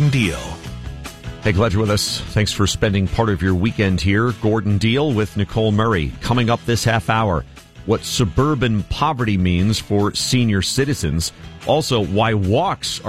Gordon Deal. Hey, glad you're with us. Thanks for spending part of your weekend here. Gordon Deal with Nicole Murray. Coming up this half hour, what suburban poverty means for senior citizens. Also, why walks are